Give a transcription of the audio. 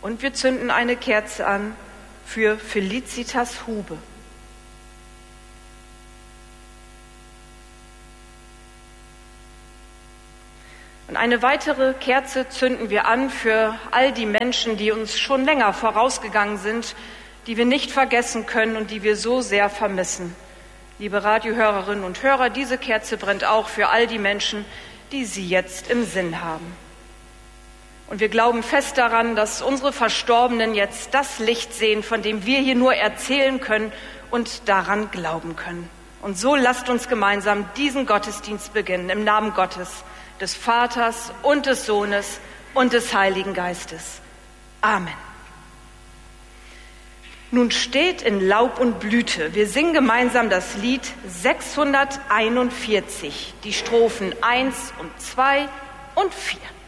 Und wir zünden eine Kerze an für Felicitas Hube. Und eine weitere Kerze zünden wir an für all die Menschen, die uns schon länger vorausgegangen sind, die wir nicht vergessen können und die wir so sehr vermissen. Liebe Radiohörerinnen und Hörer, diese Kerze brennt auch für all die Menschen, die Sie jetzt im Sinn haben. Und wir glauben fest daran, dass unsere Verstorbenen jetzt das Licht sehen, von dem wir hier nur erzählen können und daran glauben können. Und so lasst uns gemeinsam diesen Gottesdienst beginnen, im Namen Gottes, des Vaters und des Sohnes und des Heiligen Geistes. Amen. Nun steht in Laub und Blüte. Wir singen gemeinsam das Lied 641, die Strophen 1 und 2 und 4.